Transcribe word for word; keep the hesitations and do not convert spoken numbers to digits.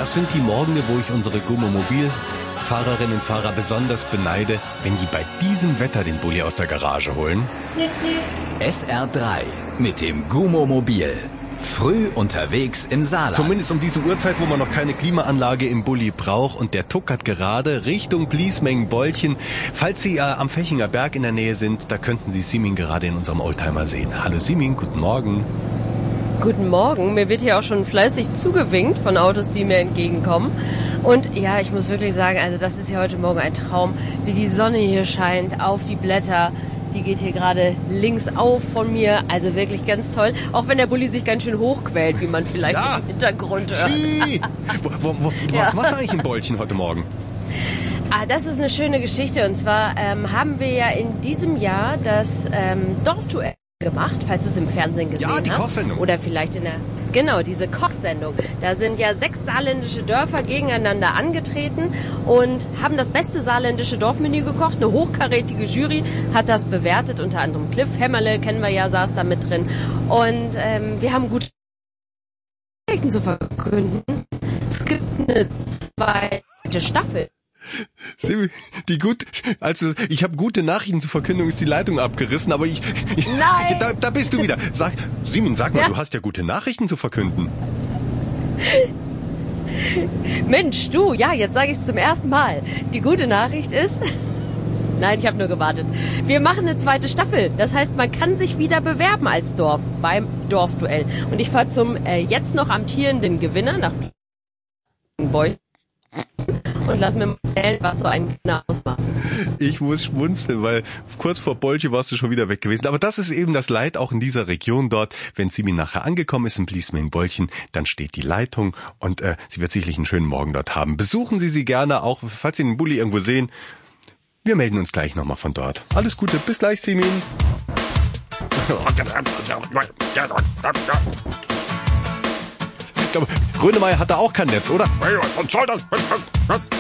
Das sind die Morgende, wo ich unsere Gummomobil-Fahrerinnen und Fahrer besonders beneide, wenn die bei diesem Wetter den Bulli aus der Garage holen. S R drei mit dem Gummomobil. Früh unterwegs im Saarland. Zumindest um diese Uhrzeit, wo man noch keine Klimaanlage im Bulli braucht. Und der tuckert gerade Richtung Bliesmengen-Bolchen. Falls Sie äh, am Fechinger Berg in der Nähe sind, da könnten Sie Simin gerade in unserem Oldtimer sehen. Hallo Simin, guten Morgen. Guten Morgen. Mir wird hier auch schon fleißig zugewinkt von Autos, die mir entgegenkommen. Und ja, ich muss wirklich sagen, also das ist ja heute Morgen ein Traum, wie die Sonne hier scheint auf die Blätter. Die geht hier gerade links auf von mir, also wirklich ganz toll. Auch wenn der Bulli sich ganz schön hochquält, wie man vielleicht ja. im Hintergrund hört. wo, wo, wo, ja. Was machst du eigentlich in Bolchen heute Morgen? Ah, das ist eine schöne Geschichte. Und zwar ähm, haben wir ja in diesem Jahr das ähm, Dorfduell gemacht, falls du es im Fernsehen gesehen hast. Ja, die Kochsendung. Oder vielleicht in der... Genau, diese Kochsendung. Da sind ja sechs saarländische Dörfer gegeneinander angetreten und haben das beste saarländische Dorfmenü gekocht. Eine hochkarätige Jury hat das bewertet, unter anderem Cliff Hämmerle, kennen wir ja, saß da mit drin. Und ähm, wir haben gute Nachrichten zu verkünden. Es gibt eine zweite Staffel. Die gut, also ich habe gute Nachrichten zur Verkündung, ist die Leitung abgerissen, aber ich, ich Nein. Da, da bist du wieder. Sag, Simin, sag mal, ja. du hast ja gute Nachrichten zu verkünden. Mensch, du, ja, jetzt sage ich es zum ersten Mal. Die gute Nachricht ist, nein, ich habe nur gewartet. Wir machen eine zweite Staffel. Das heißt, man kann sich wieder bewerben als Dorf beim Dorfduell. Und ich fahre zum äh, jetzt noch amtierenden Gewinner nach Boy. Und lass mir mal erzählen, was so ein Gewinner ausmacht. Ich muss schmunzeln, weil kurz vor Bolche warst du schon wieder weg gewesen. Aber das ist eben das Leid auch in dieser Region dort. Wenn Simin nachher angekommen ist in Bliesmengen-Bolchen, dann steht die Leitung und äh, sie wird sicherlich einen schönen Morgen dort haben. Besuchen Sie sie gerne, auch falls Sie den Bulli irgendwo sehen. Wir melden uns gleich nochmal von dort. Alles Gute, bis gleich, Simin. Ich glaube, Grönemeyer hatte auch kein Netz, oder?